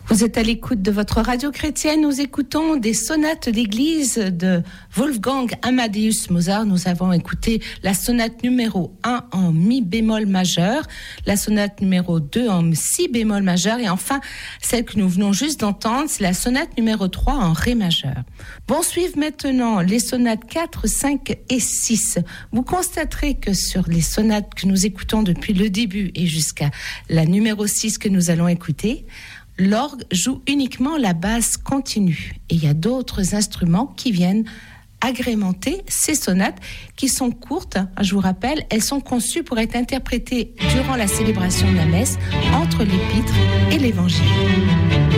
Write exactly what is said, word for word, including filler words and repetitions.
Vous êtes à l'écoute de votre radio chrétienne. Nous écoutons des sonates d'église de Wolfgang Amadeus Mozart. Nous avons écouté la sonate numéro un en mi bémol majeur, la sonate numéro deux en si bémol majeur et enfin celle que nous venons juste d'entendre, c'est la sonate numéro trois en ré majeur. Vont suivre maintenant les sonates quatre, cinq et six. Vous constaterez que sur les sonates que nous écoutons depuis le début et jusqu'à la numéro six que nous allons écouter, l'orgue joue uniquement la basse continue et il y a d'autres instruments qui viennent agrémenter ces sonates qui sont courtes. Je vous rappelle, elles sont conçues pour être interprétées durant la célébration de la messe entre l'épître et l'évangile.